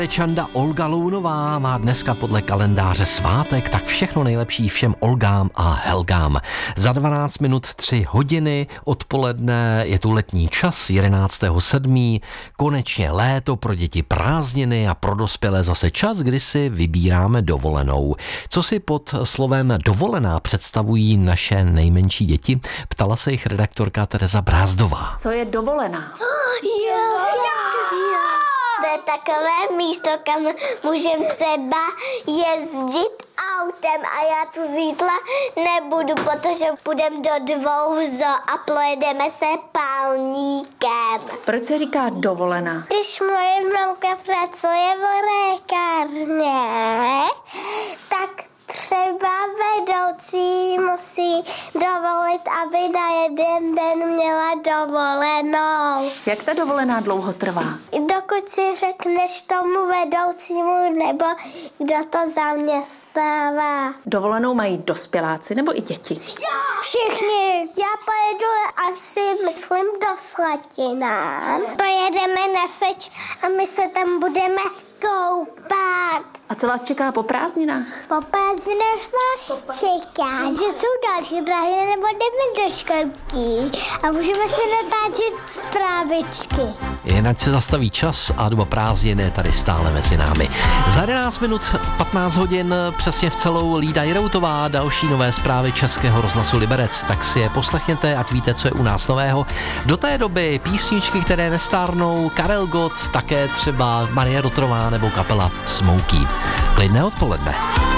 Čanda Olga Lounová má dneska podle kalendáře svátek, tak všechno nejlepší všem Olgám a Helgám. Za 12 minut 3 hodiny odpoledne je tu letní čas, 11.7. Konečně léto, pro děti prázdniny a pro dospělé zase čas, kdy si vybíráme dovolenou. Co si pod slovem dovolená představují naše nejmenší děti? Ptala se jich redaktorka Tereza Brázdová. Co je dovolená? To je takové místo, kam můžeme třeba jezdit autem a já tu zítla nebudu, protože půjdeme do 2 zoo a projedeme se pálníkem. Proč se říká dovolená? Když moje mamka pracuje v lékárně, tak třeba vedoucí musí dovolit, aby na jeden den měla dovolenou. Jak ta dovolená dlouho trvá? Dokud si řekneš tomu vedoucímu, nebo kdo to zaměstnává. Dovolenou mají dospěláci nebo i děti? Všichni. Já pojedu asi, myslím, do Slatinán. Pojedeme na seč a my se tam budeme koupat. A co vás čeká po prázdninách? Po prázdninách vás čeká, že jsou další prázdniny, nebo jdeme do školky a můžeme se natáčet zprávičky. Jen ať se zastaví čas a doba prázdnin je tady stále mezi námi. Za 11 minut 15 hodin přesně v celou Lída Jiroutová, další nové zprávy Českého rozhlasu Liberec. Tak si je poslechněte, ať víte, co je u nás nového. Do té doby písničky, které nestárnou, Karel Gott, také třeba Marie Rotrová nebo kapela Smokey. Klidné odpoledne.